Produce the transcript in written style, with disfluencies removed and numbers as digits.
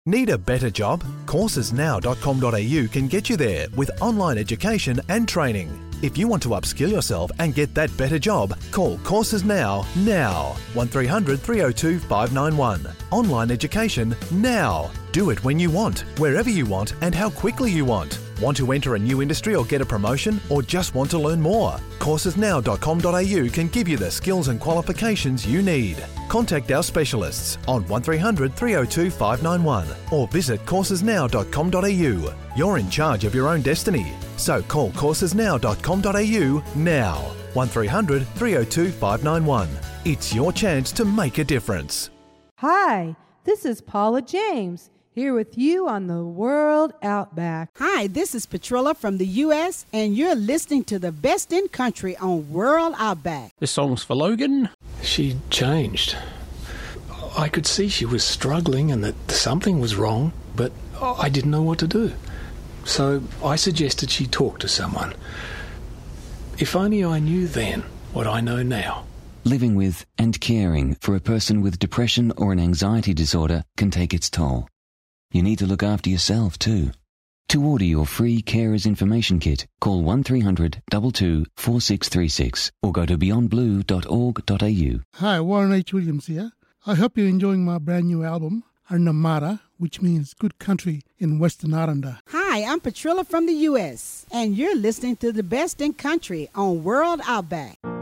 Need a better job? Coursesnow.com.au can get you there with online education and training. If you want to upskill yourself and get that better job, call Courses Now. 1300 302 591. Online education now. Do it when you want, wherever you want, and how quickly you want. Want to enter a new industry or get a promotion, or just want to learn more? Coursesnow.com.au can give you the skills and qualifications you need. Contact our specialists on 1300 302 591 or visit coursesnow.com.au. You're in charge of your own destiny, so call coursesnow.com.au now. 1300 302 591. It's your chance to make a difference. Hi, this is Paula James, here with you on the World Outback. Hi, this is Petrilla from the U.S., and you're listening to the best in country on World Outback. This song's for Logan. She changed. I could see she was struggling and that something was wrong, but I didn't know what to do. So I suggested she talk to someone. If only I knew then what I know now. Living with and caring for a person with depression or an anxiety disorder can take its toll. You need to look after yourself too. To order your free Carers Information Kit, call 1300 22 4636 or go to beyondblue.org.au. Hi, Warren H. Williams here. I hope you're enjoying my brand new album, Arnamara, which means good country in Western Aranda. Hi, I'm Petrilla from the U.S., and you're listening to the best in country on World Outback.